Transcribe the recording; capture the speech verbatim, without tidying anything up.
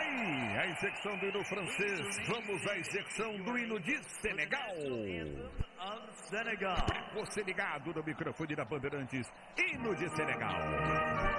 aí, a execução do hino francês. Vamos à execução do hino de Senegal. Você ligado no microfone da Bandeirantes, hino de Senegal.